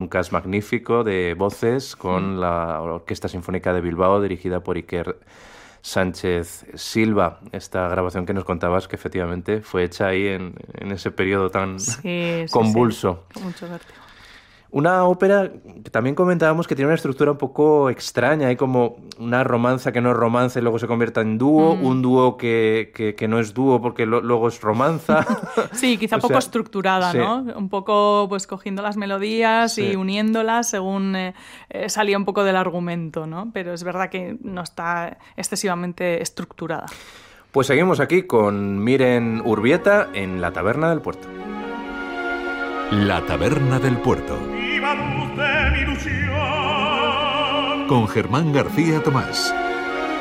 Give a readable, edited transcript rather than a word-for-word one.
un cast magnífico de voces con la Orquesta Sinfónica de Bilbao, dirigida por Iker Sánchez Silva. Esta grabación que nos contabas, que efectivamente fue hecha ahí en ese periodo tan convulso. Sí, con mucho vértigo. Una ópera que también comentábamos que tiene una estructura un poco extraña. Hay como una romanza que no es romanza y luego se convierte en dúo, un dúo que no es dúo porque luego es romanza. Sí, quizá poco estructurada, sí. ¿no? Un poco pues cogiendo las melodías y uniéndolas según salía un poco del argumento, ¿no? Pero es verdad que no está excesivamente estructurada. Pues seguimos aquí con Miren Urbieta en La Taberna del Puerto. La Taberna del Puerto. Viva luz de mi ilusión. Con Germán García Tomás.